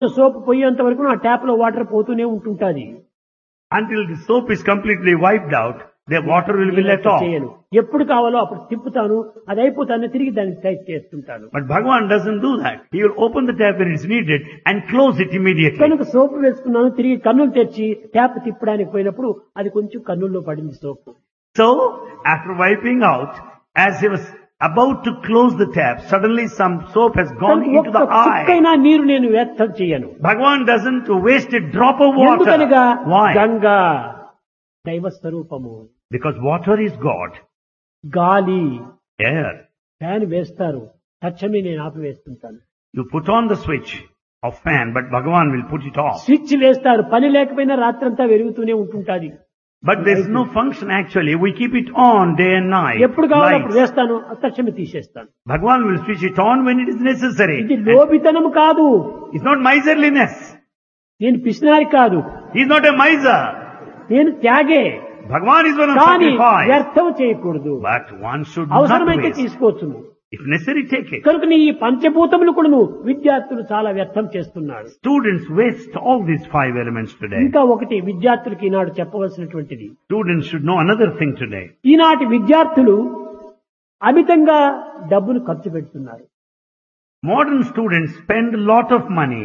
Soap పోయేంత వరకు ఆ ట్యాప్ లో వాటర్ పోతూనే ఉంటుంటది. Until the soap is completely wiped out, the water will be let off. చేయను. ఎప్పుడు కావాలో అప్పుడు తిప్పుతాను, అది అయిపోతాను, తిరిగి దాన్ని టైట్ చేస్తుంటాను. But Bhagavan doesn't do that. He will open the tap when it's needed and close it immediately. కనుక సోపు వేసుకున్నాను, తిరిగి కన్నులు తెరిచి ట్యాప్ తిప్పడానికి పోయినప్పుడు అది కొంచెం కన్నుల్లో పడింది సోపు. So, after wiping out, as he was about to close the tap, suddenly some soap has gone into the eye. చుక్కైనా నీరు నేను వ్యర్థం చేయను. Bhagavan doesn't waste a drop of water. ఎందుకనగా Why? గంగా దైవ స్వరూపము. Because water is God. గాలి Air. Fan వేస్తారు, తక్షణమే నేను ఆపివేస్తుంటాను. You put on the switch of fan, but Bhagavan will put it off. Switch వేస్తారు, పని లేకపోయినా రాత్రంతా వెలుగుతూనే ఉంటుంటాది. But there is no function actually. We keep it on day and night. ఎప్పుడు కావాలో అప్పుడు Lights. వేస్తాను, తక్షణమే తీసేస్తాను. Bhagavan will switch it on when it is necessary. ఇది లోభితనం కాదు, It's not miserliness. నేను పిసినారి కాదు, He is not a miser. నేను త్యాగే. Bhagavan is one of కానీ sacrifice. వ్యర్థం చేయకూడదు. But one should not అవసరమైతే waste. తీసుకోవచ్చును. If necessary, take it. కనుక ఈ పంచభూతములు కూడా విద్యార్థులు చాలా వ్యర్థం చేస్తున్నారు. Students waste all these 5 elements today. ఇంకా ఒకటి విద్యార్థులకి ఈనాడు చెప్పవలసినటువంటిది, Students should know another thing today. ఈనాటి విద్యార్థులు అమితంగా డబ్బును ఖర్చు పెడుతున్నారు. Modern students spend a lot of money.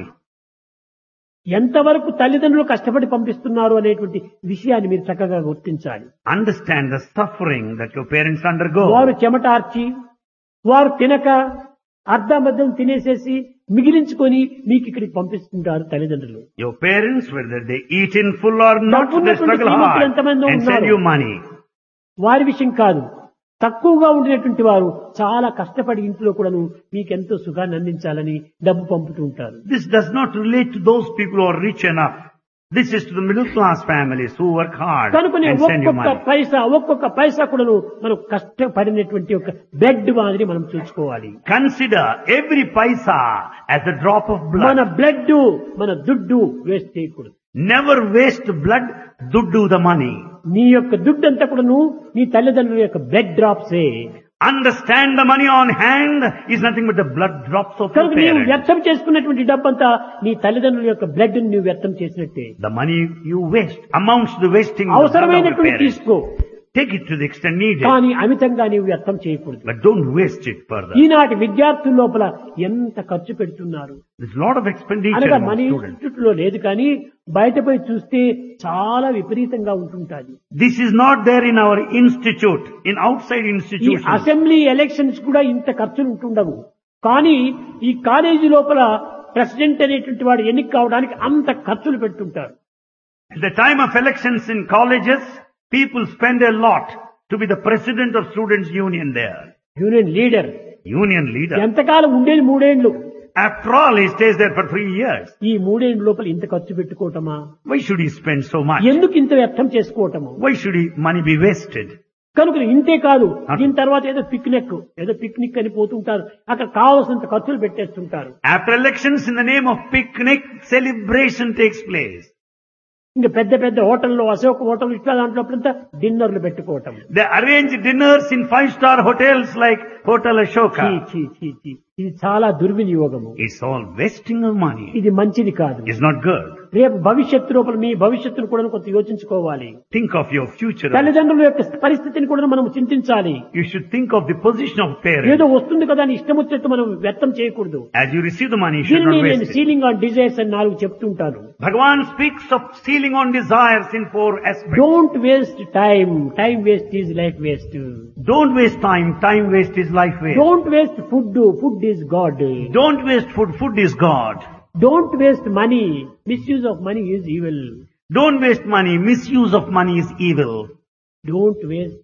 ఎంతవరకు తల్లిదండ్రులు కష్టపడి పంపిస్తున్నారు అనేటువంటి విషయాన్ని మీరు చక్కగా గుర్తించాలి. Understand the suffering that your parents undergo. వారు చెమటార్చి, వారు తినక అర్ధమద్దం తినేసేసి మిగిలించుకొని మీకు ఇక్కడికి పంపిస్తుంటారు తల్లిదండ్రులు. Your parents, whether they eat in full or not, they డబ్బున్నటువంటి struggle శ్రీమంతులు hard ఎంతమంది and send ఉన్నారు? you money. వారి విషయం కాదు, తక్కువగా ఉండినటువంటి వారు చాలా కష్టపడి ఇంట్లో కూడాను మీకెంతో సుఖాన్ని అందించాలని డబ్బు పంపుతూ ఉంటారు. This does not relate to those people who are rich enough. This is to the middle class families who work hard కనుకనే and send you ఒక్కొక్క పైసా కూడాను మనం కష్టపడినటువంటి ఒక బెడ్ మాదిరి మనం చూసుకోవాలి. Consider every paisa as a drop of blood. మన blood, మన దుడ్డు వేస్ట్ చేయకూడదు. Never waste blood, duddu the money. నీ యొక్క దుడ్డు అంతా కూడాను నీ తల్లిదండ్రుల యొక్క blood డ్రాప్సే. Understand the money on hand is nothing but the blood drops of your కనుక నీవు parents. వ్యర్థం చేసుకున్నటువంటి డబ్బంతా నీ తల్లిదండ్రుల యొక్క బ్లడ్ ని నువ్వు వ్యర్థం చేసినట్టే. The money you waste amounts to the wasting of the blood of your అవసరమైనటువంటి parents. తీసుకో, Take it to the extent needed, కానీ అమితంగా నీవు వ్యర్థం చేయకూడదు. but don't waste it further. ఈనాటి విద్యార్థుల లోపల ఎంత ఖర్చు పెడుతున్నారు. There's a lot of expenditure అనగా among మన students. ఇన్స్టిట్యూట్ లో లేదు, కానీ బయటపై చూస్తే చాలా విపరీతంగా ఉంటుంటాది. This is not there in our institute, in outside ఈ institutions. అసెంబ్లీ ఎలక్షన్స్ కూడా ఇంత ఖర్చులు ఉంటుండవు, కానీ ఈ కాలేజీ లోపల ప్రెసిడెంట్ అనేటువంటి వాడు ఎన్నిక కావడానికి అంత ఖర్చులు పెడుతుంటారు. At the time of elections in colleges, people spend a lot to be the president of students' union there. Union leader Union leader. ఎంతకాలం ఉండేది 3 ఏళ్లు. After all, he stays there for 3 years. ఈ 3 ఏళ్ల లోపల ఇంత ఖర్చు పెట్టుకోవటమా? Why should he spend so much? ఎందుకు ఇంత వ్యర్థం చేసుకోవటము? Why should money be wasted? కనుక ఇంతే కాదు, దీని తర్వాత ఏదో పిక్నిక్ అని పోతుంటారు, అక్కడ కావాల్సినంత ఖర్చులు పెట్టేస్తుంటారు. After elections, in the name of picnic, celebration takes place. ఇంకా పెద్ద హోటల్లో, అశోక్ హోటల్ ఇట్లా దాంట్లో డిన్నర్లు పెట్టుకోవటం. They arrange dinners in 5-star hotels like Hotel Ashoka. చీ, ఇది చాలా దుర్వినియోగము. It's all wasting of money. ఇది మంచిది కాదు. It's not good. రేపు భవిష్యత్తు లోపల మీ భవిష్యత్తును కూడా కొంత యోచించుకోవాలి. Think of your future. తల్లిదండ్రుల యొక్క పరిస్థితిని కూడా మనం చింతించాలి. You should think of the position of parents. ఏదో వస్తుంది కదా అని ఇష్టం వచ్చేట్టు మనం వ్యర్థం చేయకూడదు. As you receive the money, you should దీనిని not నేను waste it. Ceiling on desires అని 4 చెప్తుంటాను. Bhagavan speaks of sealing on desires in 4 aspects. Don't waste time waste is life waste. Don't waste time waste is life waste. Don't waste food is God. Don't waste food is God. Don't waste money, misuse of money is evil. Don't waste money, misuse of money is evil. Don't waste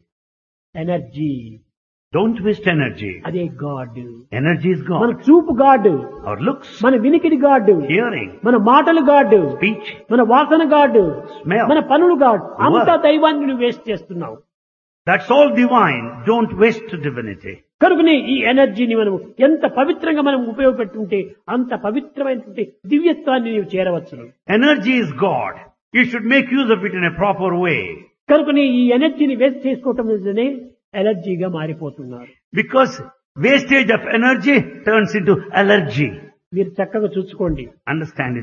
energy, Don't waste energy. అదే God. Energy is మన God. చూపు God, Our looks, మన వినికిడి God, hearing, మన మాటలు God, speech, మన వాసన God, smell. మన పనులు గాడ్. అంతా Work. దైవాన్ని నువ్వు వేస్ట్ చేస్తున్నావు. That's all divine. Don't waste divinity. కనుకనే ఈ ఎనర్జీని మనం ఎంత పవిత్రంగా మనం ఉపయోగపెట్టుంటే అంత పవిత్రమైనటువంటి దివ్యత్వాన్ని నీవు చేరవచ్చును. Energy is God. You should make use of it in a proper way. కనుకనే ఈ ఎనర్జీని వేస్ట్ చేసుకోవటం నిజమే ఎలర్జీగా మారిపోతున్నారు. Because wastage of energy turns into allergy. మీరు చక్కగా చూసుకోండి. Understand it.